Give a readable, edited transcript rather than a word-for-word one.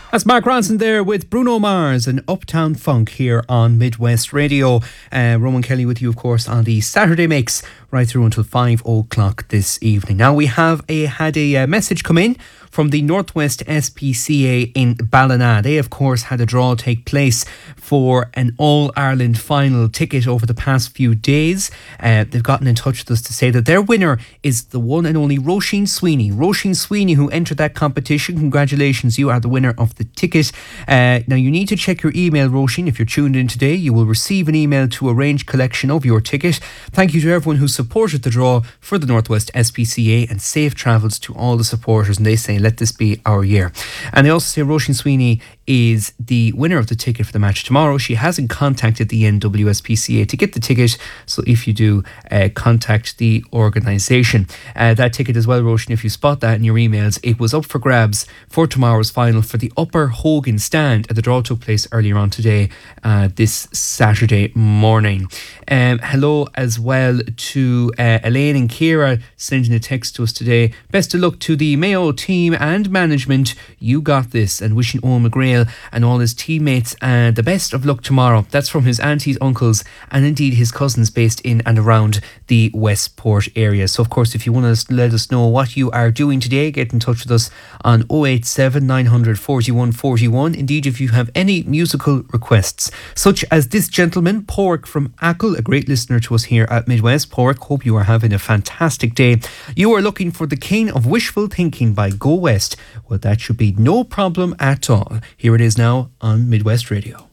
That's Mark Ronson there with Bruno Mars and Uptown Funk here on Midwest Radio. Roman Kelly with you, of course, on the Saturday Mix right through until 5 o'clock this evening. Now, we have had a message come in from the Northwest SPCA in Ballina. They, of course, had a draw take place for an All-Ireland final ticket over the past few days. They've gotten in touch with us to say that their winner is the one and only Roisin Sweeney. Roisin Sweeney, who entered that competition. Congratulations, you are the winner of the ticket. Now, you need to check your email, Roisin. If you're tuned in today, you will receive an email to arrange collection of your ticket. Thank you to everyone who supported the draw for the Northwest SPCA, and safe travels to all the supporters. And they say, let this be our year. And they also say Roisin Sweeney is the winner of the ticket for the match tomorrow. She hasn't contacted the NWSPCA to get the ticket, so if you do, contact the organisation. That ticket as well, Roisin, if you spot that in your emails, it was up for grabs for tomorrow's final for the Upper Hogan stand, and the draw took place earlier on today, this Saturday morning. Hello as well to Elaine and Ciara sending a text to us today. Best of luck to the Mayo team and management. You got this, and wishing Owen McGrail and all his teammates the best of luck tomorrow. That's from his aunties, uncles, and indeed his cousins based in and around the Westport area. So, of course, if you want to let us know what you are doing today, get in touch with us on 087 900 41 41. Indeed, if you have any musical requests, such as this gentleman, Pork from Achill, a great listener to us here at Midwest. Pork, hope you are having a fantastic day. You are looking for the King of Wishful Thinking by Go West. Well, that should be no problem at all. Here it is now on Midwest Radio.